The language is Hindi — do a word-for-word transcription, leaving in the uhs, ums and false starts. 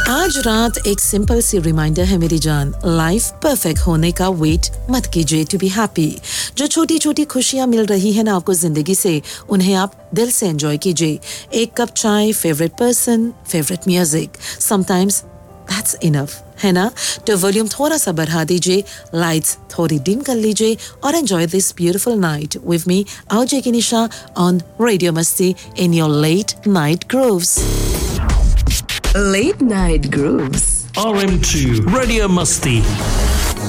आज रात एक सिंपल सी रिमाइंडर है मेरी जान, लाइफ परफेक्ट होने का वेट मत कीजिए टू बी हैप्पी। जो छोटी छोटी खुशियां मिल रही है ना आपको जिंदगी से, उन्हें आप दिल से एंजॉय कीजिए। एक कप चाय, favourite person, favourite music, sometimes that's enough, है ना? तो वॉल्यूम थोड़ा सा बढ़ा दीजिए, लाइट्स थोड़ी डिम कर लीजिए और enjoy this beautiful night with me RJ किनिशा on radio मस्ती in your let night grooves. Late Night Grooves. R M two Radio Musty.